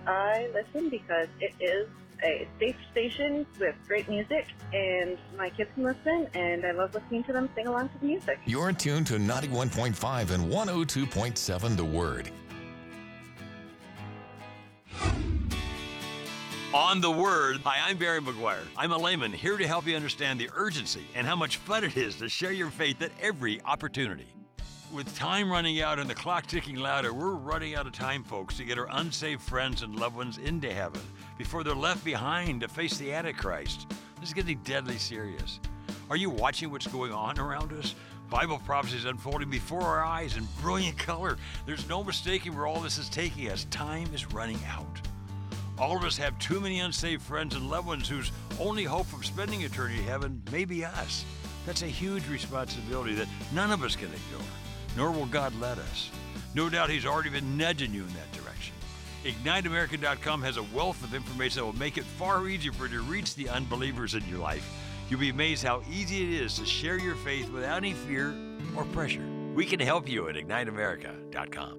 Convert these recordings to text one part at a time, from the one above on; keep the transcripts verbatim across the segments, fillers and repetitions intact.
I listen because it is a safe station with great music, and my kids can listen, and I love listening to them sing along to the music. You're tuned to ninety-one point five and one oh two point seven The Word. On The Word. Hi, I'm Barry McGuire. I'm a layman here to help you understand the urgency and how much fun it is to share your faith at every opportunity. With time running out and the clock ticking louder, we're running out of time, folks, to get our unsaved friends and loved ones into heaven before they're left behind to face the Antichrist. This is getting deadly serious. Are you watching what's going on around us? Bible prophecies unfolding before our eyes in brilliant color. There's no mistaking where all this is taking us. Time is running out. All of us have too many unsaved friends and loved ones whose only hope of spending eternity in heaven may be us. That's a huge responsibility that none of us can ignore, nor will God let us. No doubt He's already been nudging you in that direction. Ignite America dot com has a wealth of information that will make it far easier for you to reach the unbelievers in your life. You'll be amazed how easy it is to share your faith without any fear or pressure. We can help you at Ignite America dot com.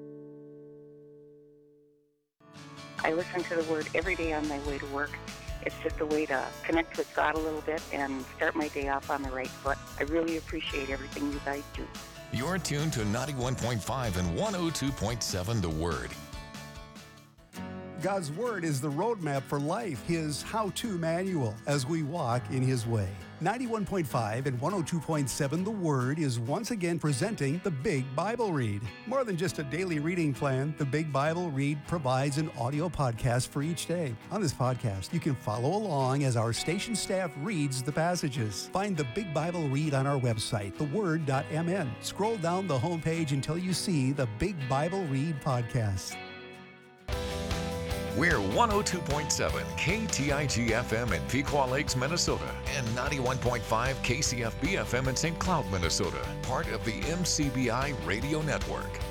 I listen to the Word every day on my way to work. It's just a way to connect with God a little bit and start my day off on the right foot. I really appreciate everything you guys do. You're tuned to ninety-one point five and one oh two point seven The Word. God's Word is the roadmap for life, His how-to manual as we walk in His way. ninety-one point five and one oh two point seven The Word is once again presenting the Big Bible Read. More than just a daily reading plan, the Big Bible Read provides an audio podcast for each day. On this podcast, you can follow along as our station staff reads the passages. Find the Big Bible Read on our website, the word dot m n. Scroll down the homepage until you see the Big Bible Read podcast. We're one oh two point seven K T I G F M in Pequot Lakes, Minnesota, and ninety-one point five K C F B F M in Saint Cloud, Minnesota, part of the M C B I Radio Network.